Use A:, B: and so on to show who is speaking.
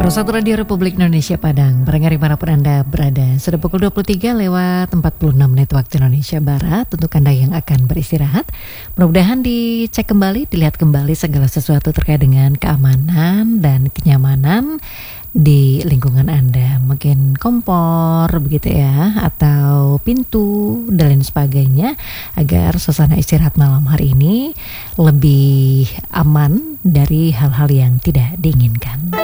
A: Persatu Radio Republik Indonesia Padang, barangkali dimanapun Anda berada. Sudah pukul 23 lewat 46 menit waktu Indonesia Barat. Untuk Anda yang akan beristirahat, mudah-mudahan dicek kembali, dilihat kembali segala sesuatu terkait dengan keamanan dan kenyamanan di lingkungan Anda. Mungkin kompor begitu ya, atau pintu dan lain sebagainya, agar suasana istirahat malam hari ini lebih aman dari hal-hal yang tidak diinginkan.